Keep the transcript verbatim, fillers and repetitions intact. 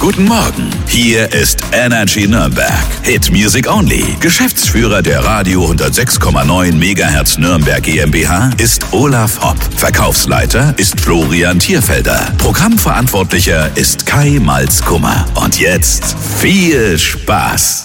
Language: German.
Guten Morgen, hier ist Energy Nürnberg. Hit Music Only. Geschäftsführer der Radio hundertsechs Komma neun Megahertz Nürnberg GmbH ist Olaf Hopp. Verkaufsleiter ist Florian Thierfelder. Programmverantwortlicher ist Kai Malzkummer. Und jetzt viel Spaß.